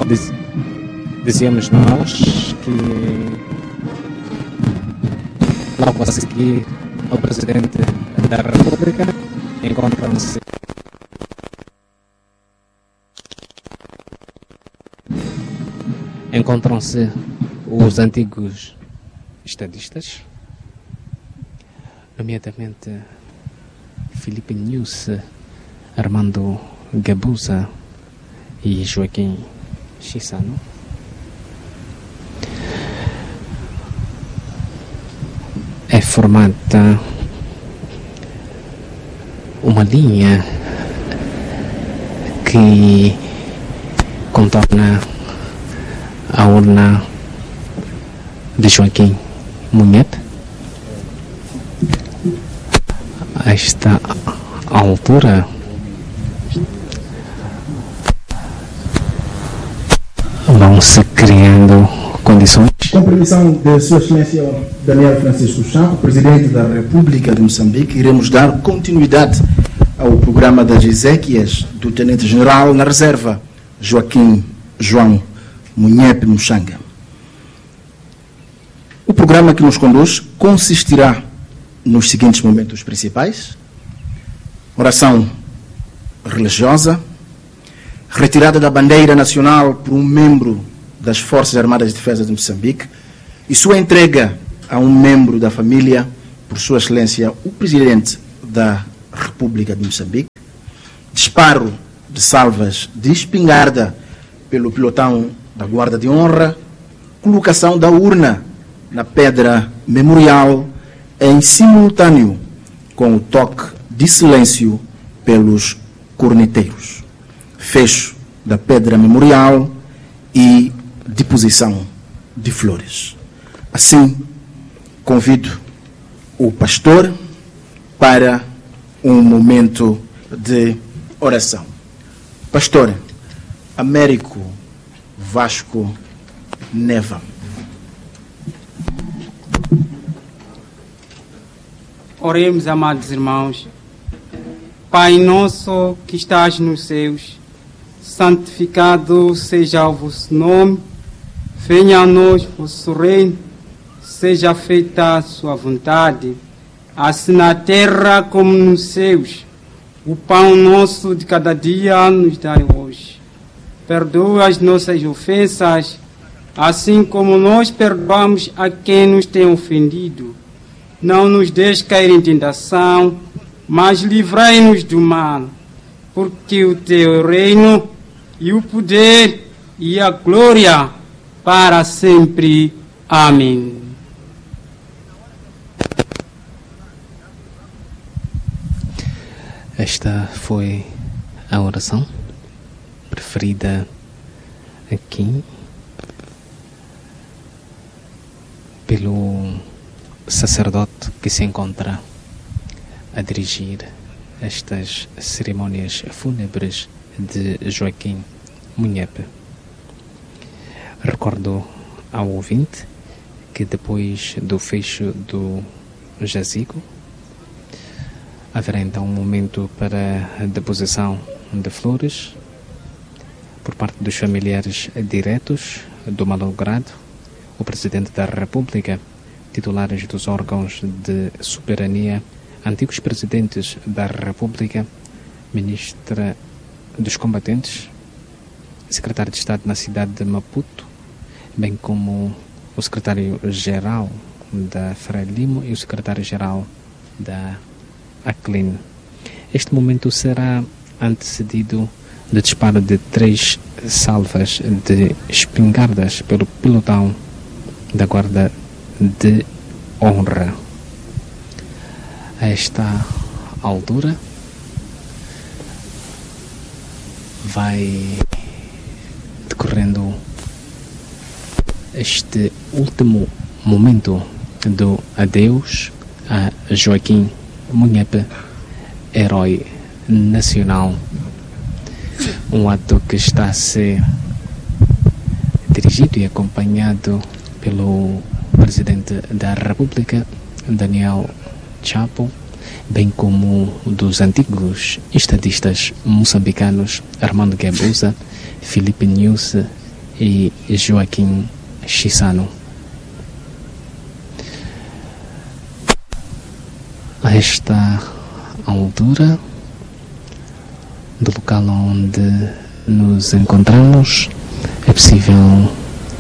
Dizíamos nós que logo a seguir o Presidente da República encontram-se os antigos estadistas, nomeadamente Filipe Nunes, Armando Guebuza e Joaquim Chissano. É formada uma linha que contorna a urna de Joaquim Munhep. A esta altura vão-se criando condições. Com permissão de Sua Excelência Daniel Francisco Chapo, Presidente da República de Moçambique, iremos dar continuidade ao programa das exéquias do Tenente-General na Reserva Joaquim João Munhep Muxanga. O programa que nos conduz consistirá nos seguintes momentos principais: oração religiosa, retirada da bandeira nacional por um membro das Forças Armadas de Defesa de Moçambique e sua entrega a um membro da família por Sua Excelência o Presidente da República de Moçambique, disparo de salvas de espingarda pelo pilotão da Guarda de Honra, colocação da urna na pedra memorial em simultâneo com o toque de silêncio pelos corneteiros, fecho da pedra memorial e deposição de flores. Assim, convido o pastor para um momento de oração. Pastor Américo Vasco Neva. Oremos, amados irmãos. Pai nosso que estás nos céus, santificado seja o vosso nome, venha a nós o vosso reino, seja feita a sua vontade, assim na terra como nos céus. O pão nosso de cada dia nos dai hoje. Perdoa as nossas ofensas, assim como nós perdoamos a quem nos tem ofendido. Não nos deixe cair em tentação, mas livrai-nos do mal, porque o teu reino e o poder e a glória para sempre. Amém. Esta foi a oração preferida aqui pelo sacerdote que se encontra a dirigir estas cerimônias fúnebres de Joaquim Munhep. Recordo ao ouvinte que depois do fecho do jazigo haverá então um momento para a deposição de flores por parte dos familiares diretos do malogrado, o Presidente da República, titulares dos órgãos de soberania, antigos Presidentes da República, Ministra dos Combatentes, Secretário de Estado na cidade de Maputo, bem como o Secretário-Geral da Frelimo e o Secretário-Geral da Aclin. Este momento será antecedido de disparo de 3 salvas de espingardas pelo pilotão da Guarda de Honra. A esta altura vai decorrendo este último momento do adeus a Joaquim Munhep, herói nacional. Um ato que está a ser dirigido e acompanhado pelo Presidente da República, Daniel Chapo, bem como dos antigos estadistas moçambicanos Armando Guebuza, Filipe Nunes e Joaquim Chissano. A esta altura do local onde nos encontramos, é possível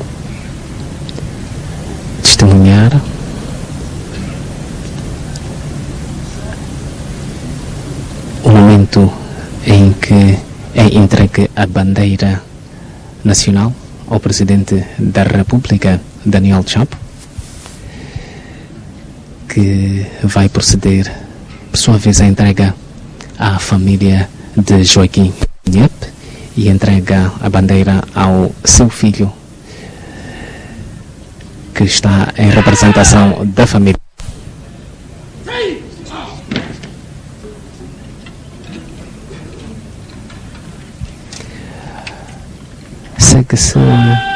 testemunhar o momento em que é entregue a bandeira nacional ao Presidente da República, Daniel Chapo, que vai proceder, por sua vez, a entrega à família de Joaquim Niep e entrega a bandeira ao seu filho, que está em representação da família. Segue-se